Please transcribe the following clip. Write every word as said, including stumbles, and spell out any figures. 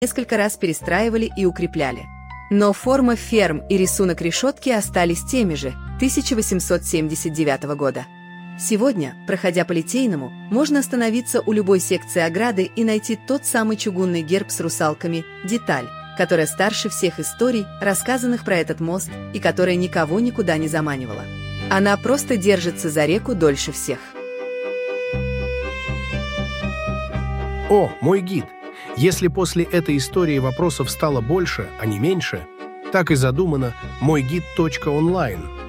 несколько раз перестраивали и укрепляли. Но форма ферм и рисунок решетки остались теми же тысяча восемьсот семьдесят девятого года. Сегодня, проходя по Литейному, можно остановиться у любой секции ограды и найти тот самый чугунный герб с русалками «Деталь», которая старше всех историй, рассказанных про этот мост, и которая никого никуда не заманивала. Она просто держится за реку дольше всех. О, мой гид! Если после этой истории вопросов стало больше, а не меньше, так и задумано мой гид точка онлайн.